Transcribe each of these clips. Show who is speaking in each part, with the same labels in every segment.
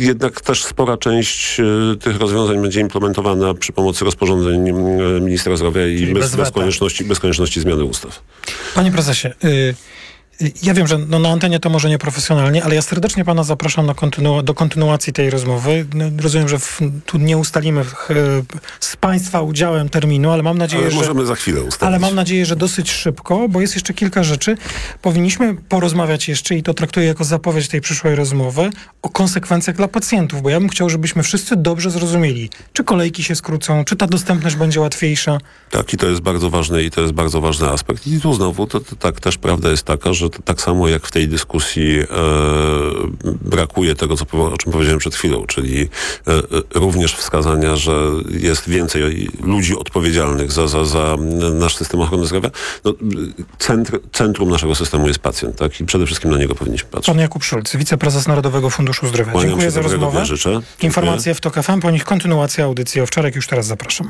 Speaker 1: jednak też spora część tych rozwiązań będzie implementowana przy pomocy rozporządzeń ministra zdrowia i bez konieczności zmiany ustaw.
Speaker 2: Panie prezesie, ja wiem, że na antenie to może nieprofesjonalnie, ale ja serdecznie pana zapraszam do kontynuacji tej rozmowy. Rozumiem, że tu nie ustalimy z państwa udziałem terminu, ale mam nadzieję,
Speaker 1: że... możemy za chwilę ustalić.
Speaker 2: Ale mam nadzieję, że dosyć szybko, bo jest jeszcze kilka rzeczy. Powinniśmy porozmawiać jeszcze, i to traktuję jako zapowiedź tej przyszłej rozmowy, o konsekwencjach dla pacjentów, bo ja bym chciał, żebyśmy wszyscy dobrze zrozumieli, czy kolejki się skrócą, czy ta dostępność będzie łatwiejsza. Tak,
Speaker 1: i to jest bardzo ważne, i to jest bardzo ważny aspekt. I tu znowu, to tak też prawda jest taka, że tak samo jak w tej dyskusji brakuje tego, o czym powiedziałem przed chwilą, czyli również wskazania, że jest więcej ludzi odpowiedzialnych za nasz system ochrony zdrowia. No, centrum naszego systemu jest pacjent, tak? I przede wszystkim na niego powinniśmy patrzeć.
Speaker 2: Pan Jakub Szulc, wiceprezes Narodowego Funduszu Zdrowia. Dziękuję za rozmowę.
Speaker 1: Życzę.
Speaker 2: Informacje w TOK FM, po nich kontynuacja audycji o wczoraj. Już teraz zapraszam.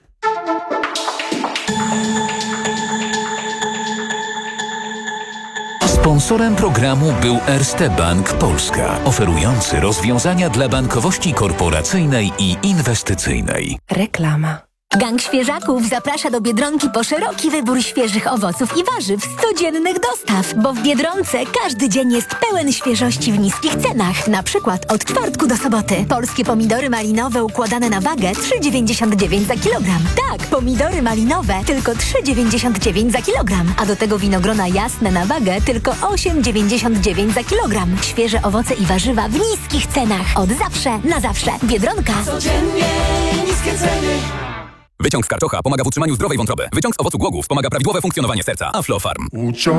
Speaker 3: Sponsorem programu był Erste Bank Polska, oferujący rozwiązania dla bankowości korporacyjnej i inwestycyjnej.
Speaker 4: Reklama. Gang Świeżaków zaprasza do Biedronki po szeroki wybór świeżych owoców i warzyw z codziennych dostaw, bo w Biedronce każdy dzień jest pełen świeżości w niskich cenach. Na przykład od czwartku do soboty. Polskie pomidory malinowe układane na wagę 3,99 za kilogram. Tak, pomidory malinowe tylko 3,99 za kilogram. A do tego winogrona jasne na wagę tylko 8,99 za kilogram. Świeże owoce i warzywa w niskich cenach. Od zawsze, na zawsze. Biedronka.
Speaker 5: Codziennie niskie ceny.
Speaker 6: Wyciąg z karczocha pomaga w utrzymaniu zdrowej wątroby. Wyciąg z owocu głogów pomaga prawidłowe funkcjonowanie serca. Aflofarm.